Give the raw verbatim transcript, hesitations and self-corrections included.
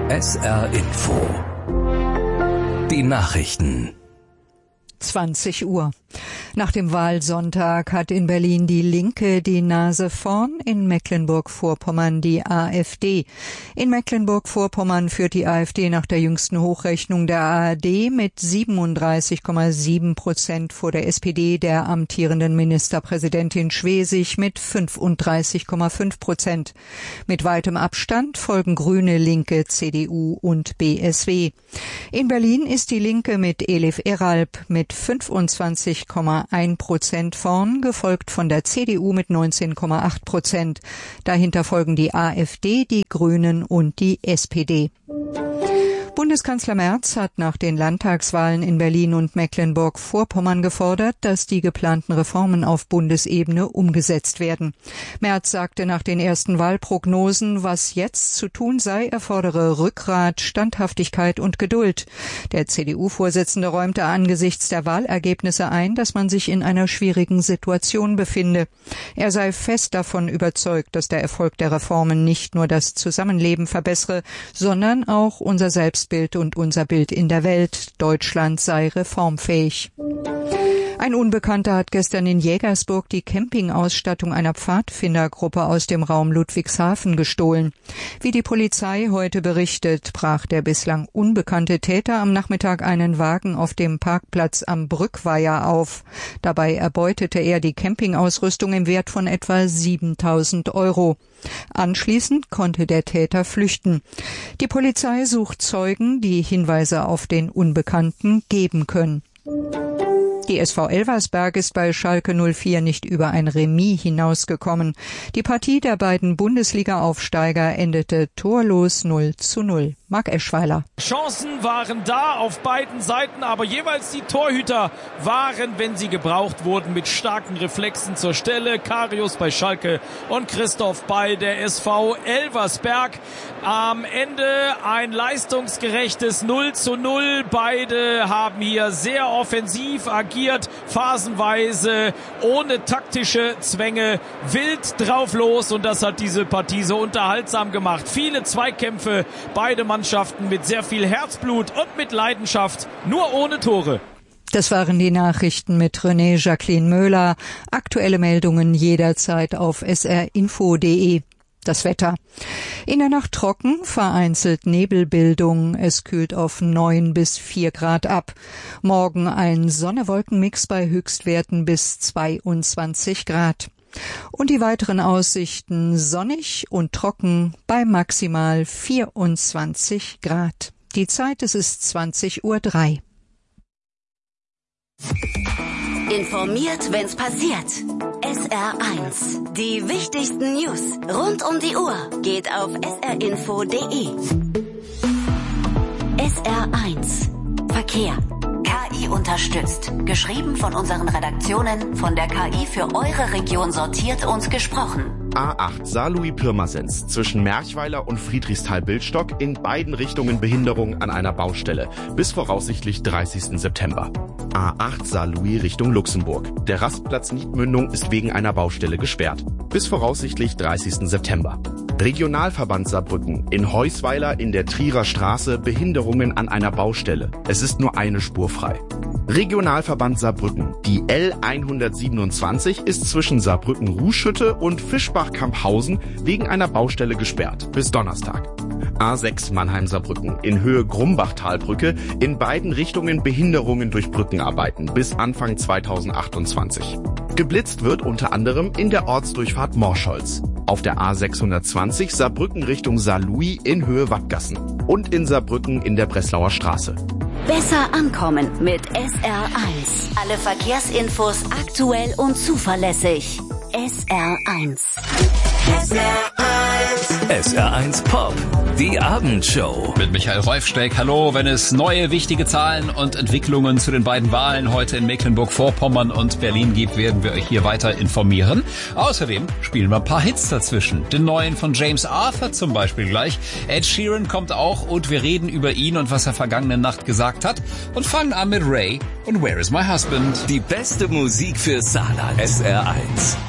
S R Info. Die Nachrichten. zwanzig Uhr. Nach dem Wahlsonntag hat in Berlin die Linke die Nase vorn, in Mecklenburg-Vorpommern die AfD. In Mecklenburg-Vorpommern führt die AfD nach der jüngsten Hochrechnung der A R D mit siebenunddreißig Komma sieben Prozent vor der S P D der amtierenden Ministerpräsidentin Schwesig mit fünfunddreißig Komma fünf Prozent. Mit weitem Abstand folgen Grüne, Linke, C D U und B S W. In Berlin ist die Linke mit Elif Eralp mit fünfundzwanzig Komma eins Prozent vorn, gefolgt von der C D U mit neunzehn Komma acht Prozent. Dahinter folgen die AfD, die Grünen und die S P D. Bundeskanzler Merz hat nach den Landtagswahlen in Berlin und Mecklenburg-Vorpommern gefordert, dass die geplanten Reformen auf Bundesebene umgesetzt werden. Merz sagte nach den ersten Wahlprognosen, was jetzt zu tun sei, erfordere Rückgrat, Standhaftigkeit und Geduld. Der C D U-Vorsitzende räumte angesichts der Wahlergebnisse ein, dass man sich in einer schwierigen Situation befinde. Er sei fest davon überzeugt, dass der Erfolg der Reformen nicht nur das Zusammenleben verbessere, sondern auch unser Selbstbild und unser Bild in der Welt. Deutschland sei reformfähig. Ein Unbekannter hat gestern in Jägersburg die Campingausstattung einer Pfadfindergruppe aus dem Raum Ludwigshafen gestohlen. Wie die Polizei heute berichtet, brach der bislang unbekannte Täter am Nachmittag einen Wagen auf dem Parkplatz am Brückweiher auf. Dabei erbeutete er die Campingausrüstung im Wert von etwa siebentausend Euro. Anschließend konnte der Täter flüchten. Die Polizei sucht Zeugen, die Hinweise auf den Unbekannten geben können. Die S V Elversberg ist bei Schalke null vier nicht über ein Remis hinausgekommen. Die Partie der beiden Bundesliga-Aufsteiger endete torlos null zu null. Marc Eschweiler. Chancen waren da auf beiden Seiten, aber jeweils die Torhüter waren, wenn sie gebraucht wurden, mit starken Reflexen zur Stelle. Karius bei Schalke und Christoph bei der S V Elversberg. Am Ende ein leistungsgerechtes null zu null. Beide haben hier sehr offensiv agiert, phasenweise ohne taktische Zwänge, wild drauf los, und das hat diese Partie so unterhaltsam gemacht. Viele Zweikämpfe, beide Mannschaften mit sehr viel Herzblut und mit Leidenschaft, nur ohne Tore. Das waren die Nachrichten mit René Jacqueline Möhler. Aktuelle Meldungen jederzeit auf s r info punkt d e. Das Wetter. In der Nacht trocken, vereinzelt Nebelbildung. Es kühlt auf neun bis vier Grad ab. Morgen ein Sonne-Wolken-Mix bei Höchstwerten bis zweiundzwanzig Grad. Und die weiteren Aussichten: sonnig und trocken bei maximal vierundzwanzig Grad. Die Zeit, es ist zwanzig Uhr drei. Informiert, wenn's passiert. S R eins. Die wichtigsten News rund um die Uhr geht auf s r info punkt d e. S R eins. Verkehr. K I unterstützt. Geschrieben von unseren Redaktionen, von der K I für eure Region sortiert und gesprochen. A acht Saarlouis-Pirmasens zwischen Merchweiler und Friedrichsthal-Bildstock, in beiden Richtungen Behinderung an einer Baustelle bis voraussichtlich dreißigsten September. A acht Saarlouis Richtung Luxemburg. Der Rastplatz Niedmündung ist wegen einer Baustelle gesperrt bis voraussichtlich dreißigsten September. Regionalverband Saarbrücken in Heusweiler in der Trierer Straße Behinderungen an einer Baustelle. Es ist nur eine Spur frei. Regionalverband Saarbrücken. Die L hundertsiebenundzwanzig ist zwischen Saarbrücken-Ruhschütte und Fischbach-Kamphausen wegen einer Baustelle gesperrt bis Donnerstag. A sechs Mannheim-Saarbrücken in Höhe Grumbachtalbrücke, in beiden Richtungen Behinderungen durch Brückenarbeiten bis Anfang zweitausendachtundzwanzig. Geblitzt wird unter anderem in der Ortsdurchfahrt Morscholz, auf der A sechshundertzwanzig Saarbrücken Richtung Saarlouis in Höhe Wattgassen und in Saarbrücken in der Breslauer Straße. Besser ankommen mit S R eins. Alle Verkehrsinfos aktuell und zuverlässig. S R eins. S R eins. S R eins Pop. Die Abendshow. Mit Michael Reufsteck. Hallo, wenn es neue wichtige Zahlen und Entwicklungen zu den beiden Wahlen heute in Mecklenburg-Vorpommern und Berlin gibt, werden wir euch hier weiter informieren. Außerdem spielen wir ein paar Hits dazwischen. Den neuen von James Arthur zum Beispiel gleich. Ed Sheeran kommt auch und wir reden über ihn und was er vergangene Nacht gesagt hat. Und fangen an mit Ray und Where is my husband? Die beste Musik für Saarland. S R eins.